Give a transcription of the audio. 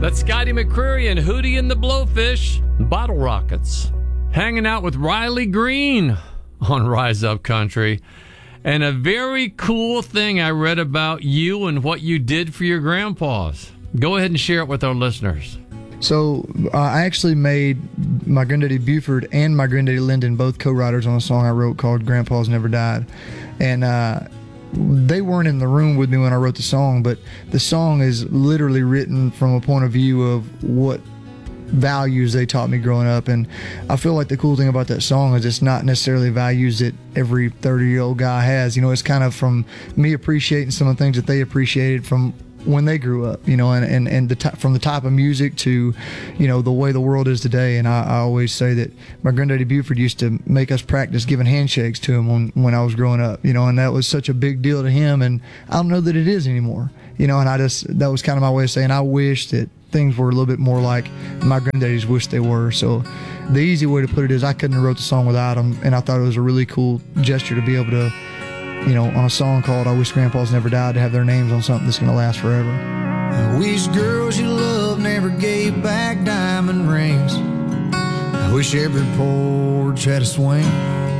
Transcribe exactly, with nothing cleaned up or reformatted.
That's Scotty McCreery and Hootie and the Blowfish, Bottle Rockets, hanging out with Riley Green on Rise Up Country. And a very cool thing I read about you and what you did for your grandpas. Go ahead and share it with our listeners. So uh, I actually made my granddaddy Buford and my granddaddy Lyndon both co-writers on a song I wrote called Grandpa's Never Died. And uh, they weren't in the room with me when I wrote the song, but the song is literally written from a point of view of what values they taught me growing up. And I feel like the cool thing about that song is it's not necessarily values that every thirty-year-old guy has. You know, it's kind of from me appreciating some of the things that they appreciated from when they grew up, you know, and, and, and the t- from the type of music to, you know, the way the world is today. And I, I always say that my granddaddy Buford used to make us practice giving handshakes to him when, when I was growing up, you know, and that was such a big deal to him. And I don't know that it is anymore, you know, and I just, that was kind of my way of saying I wish that things were a little bit more like my granddaddies wish they were. So the easy way to put it is I couldn't have wrote the song without him. And I thought it was a really cool gesture to be able to, you know, on a song called I Wish Grandpa's Never Died, to have their names on something that's going to last forever. I wish girls you love never gave back diamond rings. I wish every porch had a swing.